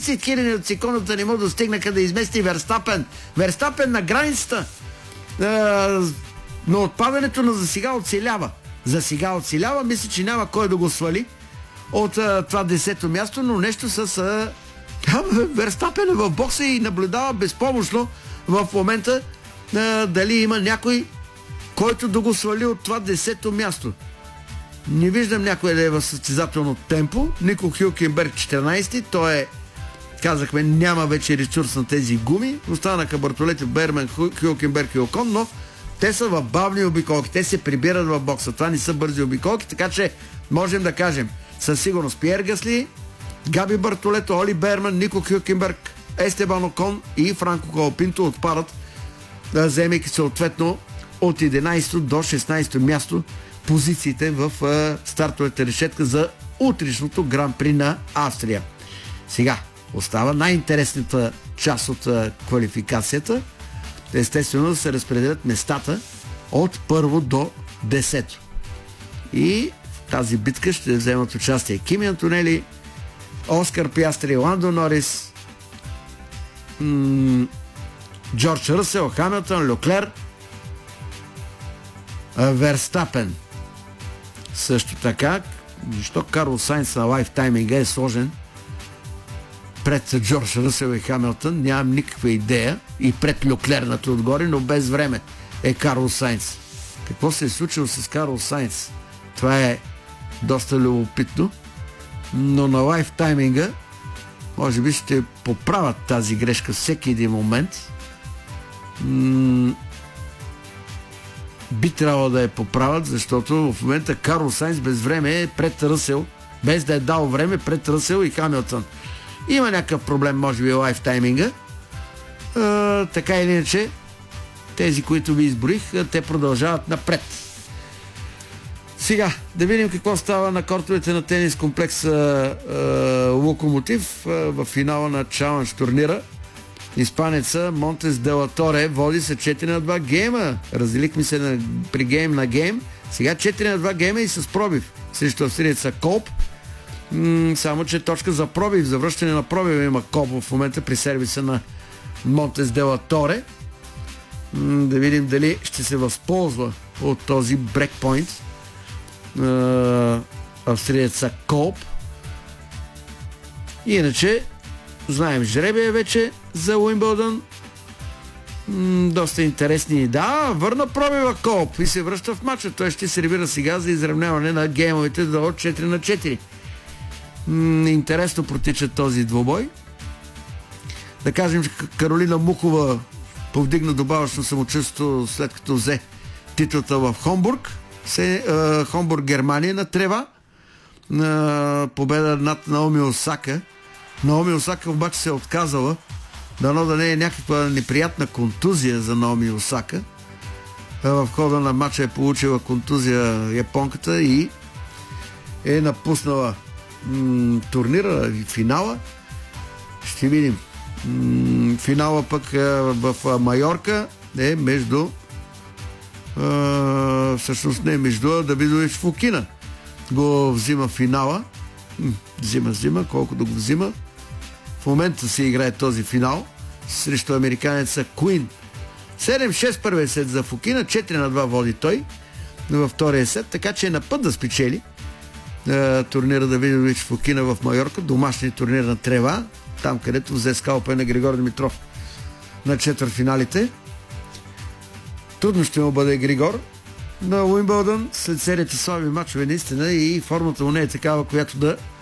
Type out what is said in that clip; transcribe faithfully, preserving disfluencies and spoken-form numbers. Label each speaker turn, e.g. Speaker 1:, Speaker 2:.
Speaker 1: тридесет хиляди от секундата не му достигнаха да измести Верстапен. Верстапен на границата. Е, но отпадането на за сега оцелява. За сега оцелява. Мисля, че няма кой да го свали от е, това десето място, но нещо с е, Верстапен е в бокса и наблюдава безпомощно в момента е, дали има някой, който да го свали от това десето място. Не виждам някой да е в състезателно темпо. Нико Хюлкенберг четиринайсети. Той е, казахме, няма вече ресурс на тези гуми. Останаха Бартолети, Берман, Хюлкенберг и Окон, но те са в бавни обиколки. Те се прибират в бокса. Това не са бързи обиколки, така че можем да кажем със сигурност Пиер Гасли, Габи Бартолето, Оли Берман, Нико Хюлкенберг, Естебан Окон и Франко Колопинто отпадат, вземайки съответно от единайсето до шестнайсето място позициите в а, стартовата решетка за утрешното Гран-при на Австрия. Сега остава най-интересната част от а, квалификацията. Естествено да се разпределят местата от първо до десето. И в тази битка ще вземат участие Кими Антонели, Оскар Пиастри, Ландо Норис, м- Джордж Ръсел, Хамилтън, Леклер, Верстапен. Също така, защо Карлос Сайнц на лайф тайминга е сложен пред Джордж Ръсел и Хамилтън, нямам никаква идея, и пред Леклер на отгоре, но без време е Карлос Сайнц. Какво се е случило с Карлос Сайнц? Това е доста любопитно, но на лайф тайминга може би ще поправят тази грешка всеки един момент. М- би трябвало да я поправят, защото в момента Карлос Сайнц без време е пред Ръсел, без да е дал време пред Ръсел и Хамилтън. Има някакъв проблем, може би, лайф тайминга. А, така или иначе, тези, които ви изброих, те продължават напред. Сега, да видим какво става на кортовете на тенис комплекса а, Локомотив а, в финала на Чалендж турнира. Испанеца Монтес де ла Торе води се четири на два гейма. Разделихме се на, при гейм на гейм. Сега четири на два гейма и с пробив срещу австриеца Колп. М- само, че точка за пробив, за връщане на пробив има Колп в момента при сервиса на Монтес де ла Торе. М- да видим дали ще се възползва от този брекпойнт австриеца Колп. Иначе знаем жребия вече за Уимбълдън. М- доста интересни. Да, върна пробива Колп и се връща в матча. Той ще сервира сега за изравняване на геймовете до четири на четири. М- интересно протича този двубой. Да кажем, че Каролина Мухова повдигна добаващо самочувство след като взе титлата в Хомбург. Се, е, Хомбург, Германия на трева. Е, победа над Наоми Осака. Наоми Осака обаче се е отказала. Дано да не е някаква неприятна контузия за Наоми Осака. В хода на матча е получила контузия японката и е напуснала м- турнира и финала. Ще видим. М- финала пък е в Майорка е между е, всъщност не е между Давидович Фокина. Го взима финала. М- взима, взима, колко да го взима. В момента се играе този финал срещу американеца Куин. седем шест първия сет за Фокина, четири на два води той във втория сет, така че е на път да спечели е, турнира Давидович Фокина в Майорка, домашния турнир на трева, там където взе скалпа на Григор Димитров на четвъртфиналите. Трудно ще му бъде Григор на Уимбълдън след серията слаби мачове наистина и формата му не е такава, която да